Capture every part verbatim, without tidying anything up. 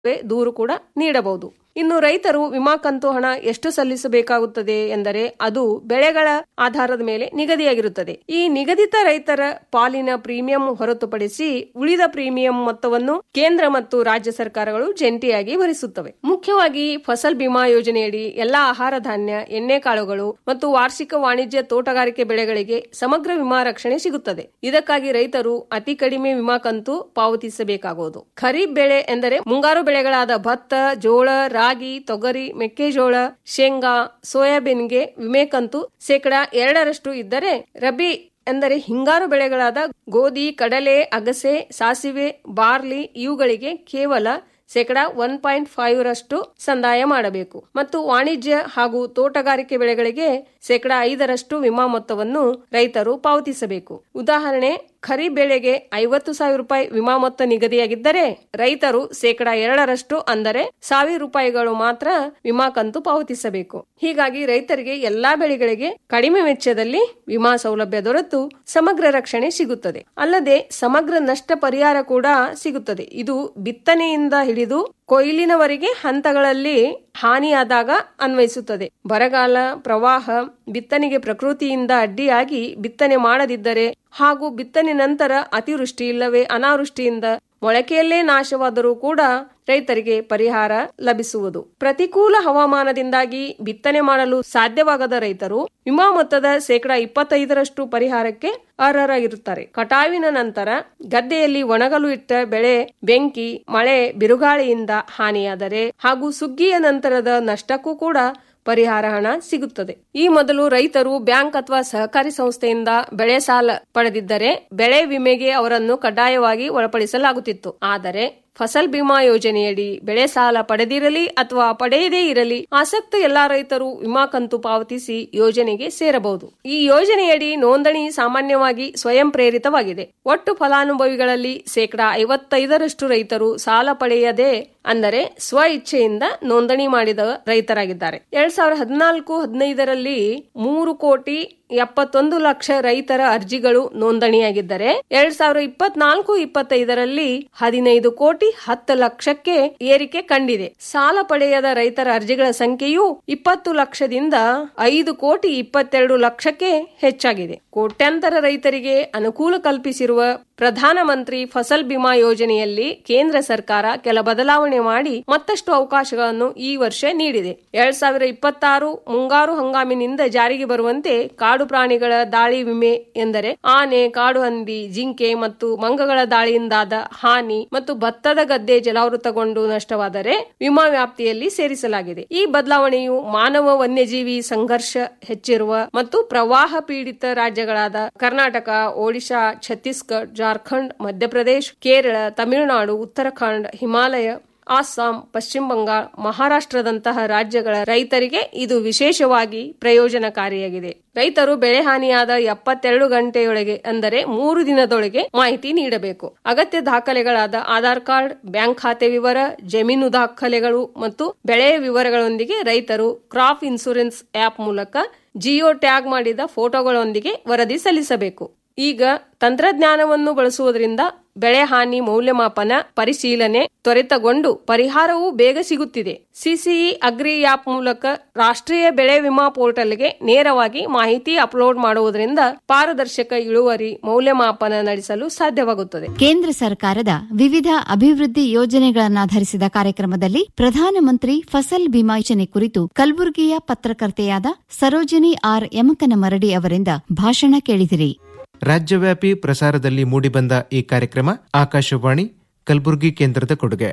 ದೂರು ಕೂಡ ನೀಡಬಹುದು. ಇನ್ನು ರೈತರು ವಿಮಾ ಕಂತು ಹಣ ಎಷ್ಟು ಸಲ್ಲಿಸಬೇಕಾಗುತ್ತದೆ ಎಂದರೆ ಅದು ಬೆಳೆಗಳ ಆಧಾರದ ಮೇಲೆ ನಿಗದಿಯಾಗಿರುತ್ತದೆ. ಈ ನಿಗದಿತ ರೈತರ ಪಾಲಿನ ಪ್ರೀಮಿಯಂ ಹೊರತುಪಡಿಸಿ ಉಳಿದ ಪ್ರೀಮಿಯಂ ಮೊತ್ತವನ್ನು ಕೇಂದ್ರ ಮತ್ತು ರಾಜ್ಯ ಸರ್ಕಾರಗಳು ಜಂಟಿಯಾಗಿ ಭರಿಸುತ್ತವೆ. ಮುಖ್ಯವಾಗಿ ಫಸಲ್ ಬಿಮಾ ಯೋಜನೆಯಡಿ ಎಲ್ಲಾ ಆಹಾರ ಧಾನ್ಯ, ಎಣ್ಣೆಕಾಳುಗಳು ಮತ್ತು ವಾರ್ಷಿಕ ವಾಣಿಜ್ಯ ತೋಟಗಾರಿಕೆ ಬೆಳೆಗಳಿಗೆ ಸಮಗ್ರ ವಿಮಾ ರಕ್ಷಣೆ ಸಿಗುತ್ತದೆ. ಇದಕ್ಕಾಗಿ ರೈತರು ಅತಿ ಕಡಿಮೆ ವಿಮಾ ಕಂತು ಪಾವತಿಸಬೇಕಾಗುವುದು. ಖರೀಫ್ ಬೆಳೆ ಎಂದರೆ ಮುಂಗಾರು ಬೆಳೆಗಳಾದ ಭತ್ತ, ಜೋಳ, ರಾಗಿ, ತೊಗರಿ, ಮೆಕ್ಕೆಜೋಳ, ಶೇಂಗಾ, ಸೋಯಾಬೀನ್ಗೆ ವಿಮೆ ಕಂತು ಶೇಕಡಾ ಎರಡರಷ್ಟು ಇದ್ದರೆ, ರಬಿ ಎಂದರೆ ಹಿಂಗಾರು ಬೆಳೆಗಳಾದ ಗೋಧಿ, ಕಡಲೆ, ಅಗಸೆ, ಸಾಸಿವೆ, ಬಾರ್ಲಿ ಇವುಗಳಿಗೆ ಕೇವಲ ಶೇಕಡಾ ಒನ್ ಪಾಯಿಂಟ್ ಫೈವ್ ರಷ್ಟು ಸಂದಾಯ ಮಾಡಬೇಕು ಮತ್ತು ವಾಣಿಜ್ಯ ಹಾಗೂ ತೋಟಗಾರಿಕೆ ಬೆಳೆಗಳಿಗೆ ಶೇಕಡಾ ಐದರಷ್ಟು ವಿಮಾ ಮೊತ್ತವನ್ನು ರೈತರು ಪಾವತಿಸಬೇಕು. ಉದಾಹರಣೆ, ಖರೀಫ್ ಬೆಳೆಗೆ ಐವತ್ತು ಸಾವಿರ ರೂಪಾಯಿ ವಿಮಾ ಮೊತ್ತ ನಿಗದಿಯಾಗಿದ್ದರೆ ರೈತರು ಶೇಕಡಾ ಎರಡರಷ್ಟು ಅಂದರೆ ಸಾವಿರ ರೂಪಾಯಿಗಳು ಮಾತ್ರ ವಿಮಾ ಕಂತು ಪಾವತಿಸಬೇಕು. ಹೀಗಾಗಿ ರೈತರಿಗೆ ಎಲ್ಲಾ ಬೆಳೆಗಳಿಗೆ ಕಡಿಮೆ ವೆಚ್ಚದಲ್ಲಿ ವಿಮಾ ಸೌಲಭ್ಯ ದೊರೆತು ಸಮಗ್ರ ರಕ್ಷಣೆ ಸಿಗುತ್ತದೆ. ಅಲ್ಲದೆ ಸಮಗ್ರ ನಷ್ಟ ಪರಿಹಾರ ಕೂಡ ಸಿಗುತ್ತದೆ. ಇದು ಬಿತ್ತನೆಯಿಂದ ಹಿಡಿದು ಕೊಯ್ಲಿನವರೆಗೆ ಹಂತಗಳಲ್ಲಿ ಹಾನಿಯಾದಾಗ ಅನ್ವಯಿಸುತ್ತದೆ. ಬರಗಾಲ, ಪ್ರವಾಹ, ಬಿತ್ತನೆಗೆ ಪ್ರಕೃತಿಯಿಂದ ಅಡ್ಡಿಯಾಗಿ ಬಿತ್ತನೆ ಮಾಡದಿದ್ದರೆ ಹಾಗೂ ಬಿತ್ತನೆ ನಂತರ ಅತಿವೃಷ್ಟಿ ಇಲ್ಲವೇ ಅನಾವೃಷ್ಟಿಯಿಂದ ಮೊಳಕೆಯಲ್ಲೇ ನಾಶವಾದರೂ ಕೂಡ ರೈತರಿಗೆ ಪರಿಹಾರ ಲಭಿಸುವುದು. ಪ್ರತಿಕೂಲ ಹವಾಮಾನದಿಂದಾಗಿ ಬಿತ್ತನೆ ಮಾಡಲು ಸಾಧ್ಯವಾಗದ ರೈತರು ವಿಮಾ ಮೊತ್ತದ ಶೇಕಡಾ ಇಪ್ಪತ್ತೈದರಷ್ಟು ಪರಿಹಾರಕ್ಕೆ ಅರ್ಹರಾಗಿರುತ್ತಾರೆ. ಕಟಾವಿನ ನಂತರ ಗದ್ದೆಯಲ್ಲಿ ಒಣಗಲು ಇಟ್ಟ ಬೆಳೆ ಬೆಂಕಿ, ಮಳೆ, ಬಿರುಗಾಳಿಯಿಂದ ಹಾನಿಯಾದರೆ ಹಾಗೂ ಸುಗ್ಗಿಯ ನಂತರದ ನಷ್ಟಕ್ಕೂ ಕೂಡ ಪರಿಹಾರ ಹಣ ಸಿಗುತ್ತದೆ. ಈ ಮೊದಲು ರೈತರು ಬ್ಯಾಂಕ್ ಅಥವಾ ಸಹಕಾರಿ ಸಂಸ್ಥೆಯಿಂದ ಬೆಳೆ ಸಾಲ ಪಡೆದಿದ್ದರೆ ಬೆಳೆ ವಿಮೆಗೆ ಅವರನ್ನು ಕಡ್ಡಾಯವಾಗಿ ಒಳಪಡಿಸಲಾಗುತ್ತಿತ್ತು. ಆದರೆ ಫಸಲ್ ಬಿಮಾ ಯೋಜನೆಯಡಿ ಬೆಳೆ ಸಾಲ ಪಡೆದಿರಲಿ ಅಥವಾ ಪಡೆಯದೇ ಇರಲಿ ಆಸಕ್ತ ಎಲ್ಲಾ ರೈತರು ವಿಮಾ ಕಂತು ಪಾವತಿಸಿ ಯೋಜನೆಗೆ ಸೇರಬಹುದು. ಈ ಯೋಜನೆಯಡಿ ನೋಂದಣಿ ಸಾಮಾನ್ಯವಾಗಿ ಸ್ವಯಂ ಪ್ರೇರಿತವಾಗಿದೆ. ಒಟ್ಟು ಫಲಾನುಭವಿಗಳಲ್ಲಿ ಶೇಕಡಾ ಐವತ್ತೈದರಷ್ಟು ರೈತರು ಸಾಲ ಪಡೆಯದೆ ಅಂದರೆ ಸ್ವ ಇಚ್ಛೆಯಿಂದ ನೋಂದಣಿ ಮಾಡಿದ ರೈತರಾಗಿದ್ದಾರೆ. ಎರಡ್ ಸಾವಿರದ ಹದಿನಾಲ್ಕು ಹದಿನೈದರಲ್ಲಿ ಮೂರು ಕೋಟಿ ಎಪ್ಪತ್ತೊಂದು ಲಕ್ಷ ರೈತರ ಅರ್ಜಿಗಳು ನೋಂದಣಿಯಾಗಿದ್ದರೆ ಎರಡ್ ಸಾವಿರದ ಇಪ್ಪತ್ನಾಲ್ಕು ಇಪ್ಪತ್ತೈದರಲ್ಲಿ ಹದಿನೈದು ಕೋಟಿ ಹತ್ತು ಲಕ್ಷಕ್ಕೆ ಏರಿಕೆ ಕಂಡಿದೆ. ಸಾಲ ಪಡೆಯದ ರೈತರ ಅರ್ಜಿಗಳ ಸಂಖ್ಯೆಯು ಇಪ್ಪತ್ತು ಲಕ್ಷದಿಂದ ಐದು ಕೋಟಿ ಇಪ್ಪತ್ತೆರಡು ಲಕ್ಷಕ್ಕೆ ಹೆಚ್ಚಾಗಿದೆ. ಕೋಟ್ಯಾಂತರ ರೈತರಿಗೆ ಅನುಕೂಲ ಕಲ್ಪಿಸಿರುವ ಪ್ರಧಾನಮಂತ್ರಿ ಫಸಲ್ ಬಿಮಾ ಯೋಜನೆಯಲ್ಲಿ ಕೇಂದ್ರ ಸರ್ಕಾರ ಕೆಲ ಬದಲಾವಣೆ ಮಾಡಿ ಮತ್ತಷ್ಟು ಅವಕಾಶಗಳನ್ನು ಈ ವರ್ಷ ನೀಡಿದೆ. ಎರಡ್ ಸಾವಿರದ ಇಪ್ಪತ್ತಾರು ಮುಂಗಾರು ಹಂಗಾಮಿನಿಂದ ಜಾರಿಗೆ ಬರುವಂತೆ ಕಾಡು ಪ್ರಾಣಿಗಳ ದಾಳಿ ವಿಮೆ ಎಂದರೆ ಆನೆ, ಕಾಡು ಹಂದಿ, ಜಿಂಕೆ ಮತ್ತು ಮಂಗಗಳ ದಾಳಿಯಿಂದಾದ ಹಾನಿ ಮತ್ತು ಭತ್ತದ ಗದ್ದೆ ಜಲಾವೃತಗೊಂಡು ನಷ್ಟವಾದರೆ ವಿಮಾ ವ್ಯಾಪ್ತಿಯಲ್ಲಿ ಸೇರಿಸಲಾಗಿದೆ. ಈ ಬದಲಾವಣೆಯು ಮಾನವ ವನ್ಯಜೀವಿ ಸಂಘರ್ಷ ಹೆಚ್ಚಿರುವ ಮತ್ತು ಪ್ರವಾಹ ಪೀಡಿತ ರಾಜ್ಯಗಳಾದ ಕರ್ನಾಟಕ, ಒಡಿಶಾ, ಛತ್ತೀಸ್ಗಢ, ಜಾರ್ಖಂಡ್, ಮಧ್ಯಪ್ರದೇಶ, ಕೇರಳ, ತಮಿಳುನಾಡು, ಉತ್ತರಾಖಂಡ್, ಹಿಮಾಲಯ, ಅಸ್ಸಾಂ, ಪಶ್ಚಿಮ ಬಂಗಾಳ, ಮಹಾರಾಷ್ಟ್ರದಂತಹ ರಾಜ್ಯಗಳ ರೈತರಿಗೆ ಇದು ವಿಶೇಷವಾಗಿ ಪ್ರಯೋಜನಕಾರಿಯಾಗಿದೆ. ರೈತರು ಬೆಳೆ ಹಾನಿಯಾದ ಎಪ್ಪತ್ತೆರಡು ಗಂಟೆಯೊಳಗೆ ಅಂದರೆ ಮೂರು ದಿನದೊಳಗೆ ಮಾಹಿತಿ ನೀಡಬೇಕು. ಅಗತ್ಯ ದಾಖಲೆಗಳಾದ ಆಧಾರ್ ಕಾರ್ಡ್, ಬ್ಯಾಂಕ್ ಖಾತೆ ವಿವರ, ಜಮೀನು ದಾಖಲೆಗಳು ಮತ್ತು ಬೆಳೆಯ ವಿವರಗಳೊಂದಿಗೆ ರೈತರು ಕ್ರಾಪ್ ಇನ್ಸೂರೆನ್ಸ್ ಆಪ್ ಮೂಲಕ ಜಿಯೋ ಟ್ಯಾಗ್ ಮಾಡಿದ ಫೋಟೋಗಳೊಂದಿಗೆ ವರದಿ ಸಲ್ಲಿಸಬೇಕು. ಈಗ ತಂತ್ರಜ್ಞಾನವನ್ನು ಬಳಸುವುದರಿಂದ ಬೆಳೆ ಹಾನಿ ಮೌಲ್ಯಮಾಪನ ಪರಿಶೀಲನೆ ತ್ವರಿತಗೊಂಡು ಪರಿಹಾರವೂ ಬೇಗ ಸಿಗುತ್ತಿದೆ. ಸಿಸಿಇ ಅಗ್ರಿ ಆಪ್ ಮೂಲಕ ರಾಷ್ಟ್ರೀಯ ಬೆಳೆ ವಿಮಾ ಪೋರ್ಟಲ್ಗೆ ನೇರವಾಗಿ ಮಾಹಿತಿ ಅಪ್ಲೋಡ್ ಮಾಡುವುದರಿಂದ ಪಾರದರ್ಶಕ ಇಳುವರಿ ಮೌಲ್ಯಮಾಪನ ನಡೆಸಲು ಸಾಧ್ಯವಾಗುತ್ತದೆ. ಕೇಂದ್ರ ಸರ್ಕಾರದ ವಿವಿಧ ಅಭಿವೃದ್ಧಿ ಯೋಜನೆಗಳನ್ನಾಧರಿಸಿದ ಕಾರ್ಯಕ್ರಮದಲ್ಲಿ ಪ್ರಧಾನಮಂತ್ರಿ ಫಸಲ್ ಬಿಮಾ ಯೋಜನೆ ಕುರಿತು ಕಲಬುರಗಿಯ ಪತ್ರಕರ್ತೆಯಾದ ಸರೋಜಿನಿ ಆರ್ ಯಮಕನಮರಡಿ ಅವರಿಂದ ಭಾಷಣ ಕೇಳಿದಿರಿ. ರಾಜ್ಯವ್ಯಾಪಿ ಪ್ರಸಾರದಲ್ಲಿ ಮೂಡಿಬಂದ ಈ ಕಾರ್ಯಕ್ರಮ ಆಕಾಶವಾಣಿ ಕಲಬುರಗಿ ಕೇಂದ್ರದ ಕೊಡುಗೆ.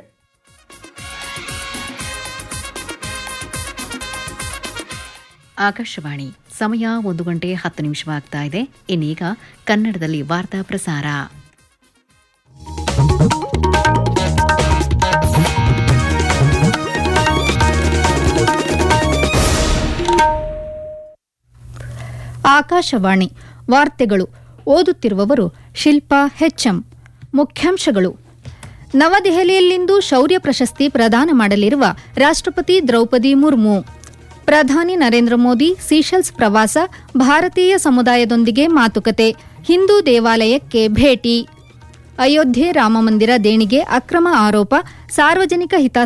ಆಕಾಶವಾಣಿ ಸಮಯ ಒಂದು ಗಂಟೆ ಹತ್ತು ನಿಮಿಷವಾಗ್ತಾ ಇದೆ. ಇನ್ನೀಗ ಕನ್ನಡದಲ್ಲಿ ವಾರ್ತಾ ಪ್ರಸಾರ. ಆಕಾಶವಾಣಿ ವಾರ್ತೆಗಳು ಓದುತ್ತಿರುವವರು ಶಿಲ್ಪಾ ಹೆಚ್ಎಂ. ಮುಖ್ಯಾಂಶಗಳು: ನವದೆಹಲಿಯಲ್ಲಿಂದು ಶೌರ್ಯ ಪ್ರಶಸ್ತಿ ಪ್ರದಾನ ಮಾಡಲಿರುವ ರಾಷ್ಟ್ರಪತಿ ದ್ರೌಪದಿ ಮುರ್ಮು. ಪ್ರಧಾನಿ ನರೇಂದ್ರ ಮೋದಿ ಸೀಶೆಲ್ಸ್ ಪ್ರವಾಸ, ಭಾರತೀಯ ಸಮುದಾಯದೊಂದಿಗೆ ಮಾತುಕತೆ, ಹಿಂದೂ ದೇವಾಲಯಕ್ಕೆ ಭೇಟಿ. ಅಯೋಧ್ಯೆ ರಾಮಮಂದಿರ ದೇಣಿಗೆ ಅಕ್ರಮ ಆರೋಪ, ಸಾರ್ವಜನಿಕ ಹಿತಾಸಕ್ತಿ